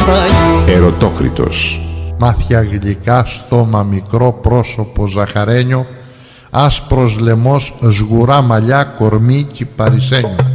πάλι. Ερωτόκριτος. Μάτια γλυκά, στόμα μικρό, πρόσωπο ζαχαρένιο, άσπρος λαιμός, σγουρά μαλλιά, κορμί κυπαρισένιο.